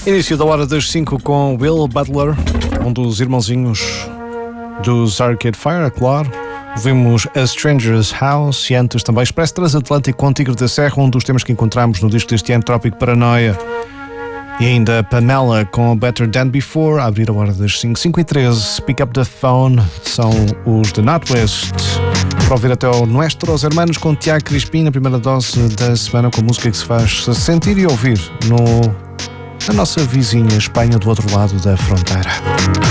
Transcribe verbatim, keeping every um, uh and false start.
Início da hora das cinco com Will Butler, um dos irmãozinhos dos Arcade Fire, claro. Ouvimos A Stranger's House e antes também Expresso Transatlântico com Tigre da Serra, um dos temas que encontramos no disco deste ano, Trópico Paranoia. E ainda Pamela com Better Than Before, a abrir a hora das cinco, cinco e treze. Pick Up the Phone, são os The Northwest. Para ouvir até o Nuestros Hermanos com Tiago Crispim, na primeira dose da semana, com música que se faz sentir e ouvir no, na nossa vizinha Espanha, do outro lado da fronteira.